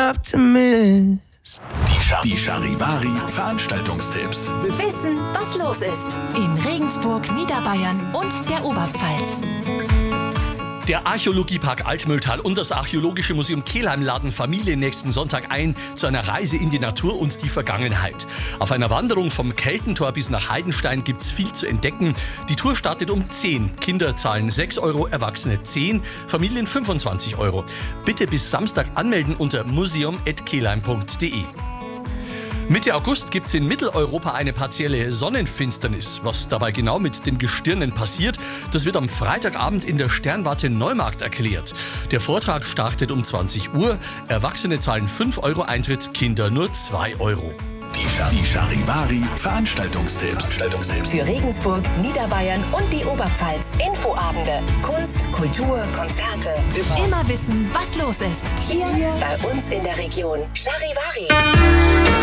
enough to miss. Die Charivari Veranstaltungstipps. Wissen, was los ist in Regensburg, Niederbayern und der Oberpfalz. Der Archäologiepark Altmühltal und das Archäologische Museum Kelheim laden Familien nächsten Sonntag ein zu einer Reise in die Natur und die Vergangenheit. Auf einer Wanderung vom Keltentor bis nach Heidenstein gibt's viel zu entdecken. Die Tour startet um 10. Kinder zahlen 6 Euro, Erwachsene 10, Familien 25 Euro. Bitte bis Samstag anmelden unter museum@kelheim.de. Mitte August gibt es in Mitteleuropa eine partielle Sonnenfinsternis. Was dabei genau mit den Gestirnen passiert, das wird am Freitagabend in der Sternwarte Neumarkt erklärt. Der Vortrag startet um 20 Uhr. Erwachsene zahlen 5 Euro Eintritt, Kinder nur 2 Euro. Die Charivari Veranstaltungstipps. Für Regensburg, Niederbayern und die Oberpfalz. Infoabende, Kunst, Kultur, Konzerte. Immer wissen, was los ist. Hier bei uns in der Region. Charivari.